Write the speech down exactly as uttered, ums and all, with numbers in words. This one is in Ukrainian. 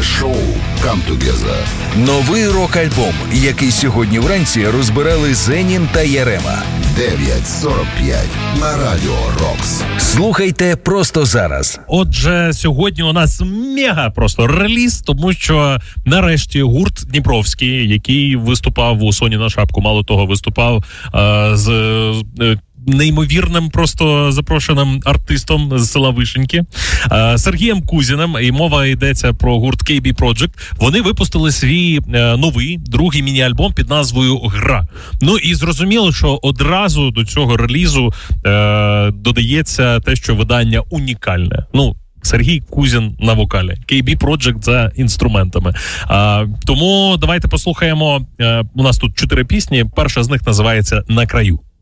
шоу «Come Together». Новий рок-альбом, який сьогодні вранці розбирали Зенін та Ярема. дев'ять сорок п'ять на Радіо Рокс. Слухайте просто зараз. Отже, сьогодні у нас мега просто реліз, тому що нарешті гурт Дніпровський, який виступав у «Соні на шапку», мало того, виступав е, з... Е, неймовірним просто запрошеним артистом з села Вишеньки е, Сергієм Кузіним, і мова йдеться про гурт кей бі Project. Вони випустили свій е, новий, другий міні-альбом під назвою «Гра». Ну і зрозуміло, що одразу до цього релізу е, додається те, що видання унікальне. Ну, Сергій Кузін на вокалі, кей бі Project за інструментами. А, тому давайте послухаємо. А, у нас тут чотири пісні. Перша з них називається «На краю».